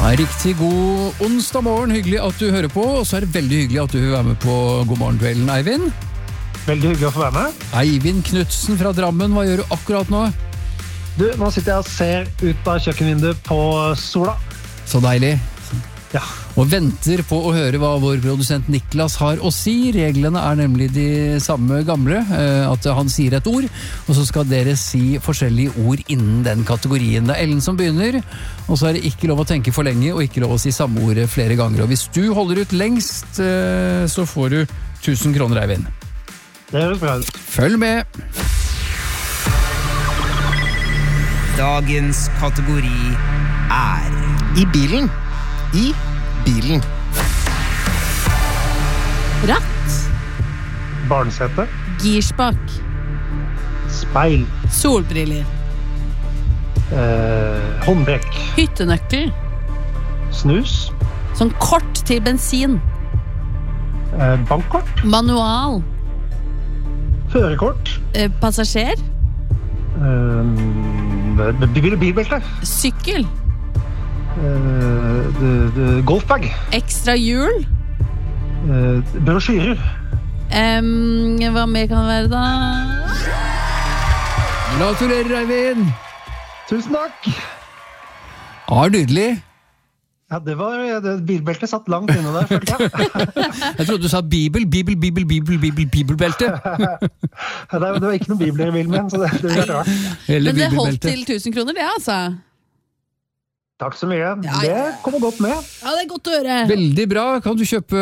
Riktig god onsdag morgen, hyggelig at du hører på, og så det veldig hyggelig at du vil være med på God morgen kvelden, Eivind. Veldig hyggelig å få være med. Eivind Knudsen fra Drammen, hva gjør du akkurat nå? Du, nå sitter jeg og ser ut av kjøkkenvinduet på sola. Så deilig. Ja. Og venter på å høre hva vår produsent Niklas har å si. Reglene nemlig de samme gamle, at han sier et ord, og så skal dere si forskjellige ord innen den kategorien. Det Ellen som begynner, og så det ikke lov å tenke for lenge, og ikke lov å si samme ord flere ganger. Og hvis du holder ut lengst, så får du 1000 kroner, Eivind. Det høres bra ut. Følg med! Dagens kategori I bilen. I bilen. Ratt. Barnsete. Girspak. Speil. Solbriller. Håndbrekk. Hyttenøkkel. Snus. Sånn kort til bensin. Bankkort. Manual. Førerkort. Passasjer. Bilbelte. Sykkel. Golfbag. Ekstra hjul. Brosjyrer. Hva mer kan det være da? Gratulerer, Eivind! Tusen takk. Ja, nydelig. Ja, bilbeltet satt langt inne der, følte jeg. Jeg trodde du sa bibelbelte. Det var ikke noen bibler i bilen min, så det var rart. Men det holdt til 1000 kroner, det altså. Takk så mye. Ja. Det kommer godt med. Ja, det godt å høre. Veldig bra. Kan du kjøpe